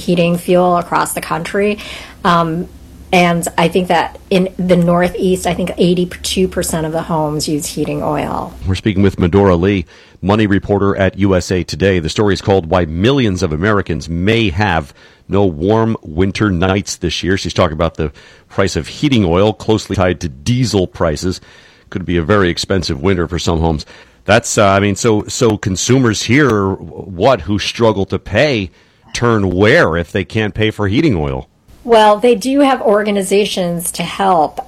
heating fuel across the country. And I think that in the Northeast, I think 82% of the homes use heating oil. We're speaking with Medora Lee, money reporter at USA Today. The story is called Why Millions of Americans May Have No Warm Winter Nights This Year. She's talking about the price of heating oil closely tied to diesel prices. Could be a very expensive winter for some homes. That's, so consumers here, who struggle to pay, turn where if they can't pay for heating oil? Well, they do have organizations to help.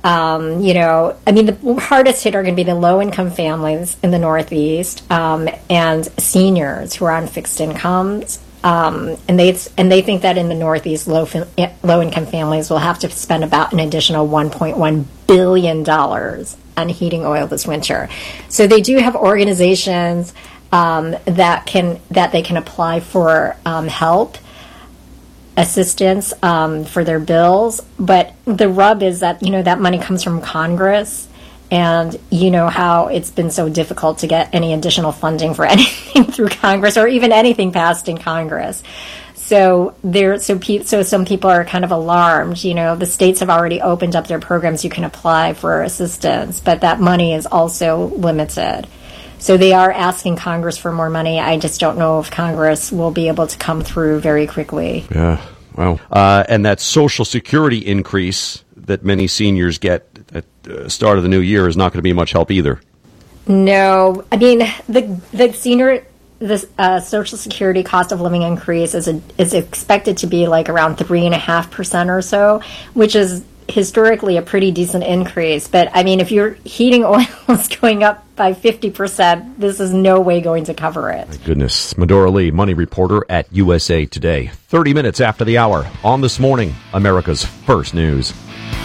The hardest hit are going to be the low-income families in the Northeast and seniors who are on fixed incomes. And they think that in the Northeast, low-income families will have to spend about an additional $1.1 billion on heating oil this winter. So they do have organizations that they can apply for help. Assistance for their bills, but the rub is that that money comes from Congress, and you know how it's been so difficult to get any additional funding for anything through Congress or even anything passed in Congress. So some people are kind of alarmed. The states have already opened up their programs. You can apply for assistance, but that money is also limited. So they are asking Congress for more money. I just don't know if Congress will be able to come through very quickly. Yeah, wow. And that Social Security increase that many seniors get at the start of the new year is not going to be much help either. No. I mean, the Social Security cost of living increase is expected to be like around 3.5% or so, which is historically a pretty decent increase. But I mean, if your heating oil is going up by 50%, this is no way going to cover it. My goodness. Medora Lee, money reporter at USA Today. 30 minutes after the hour on This Morning, America's First News.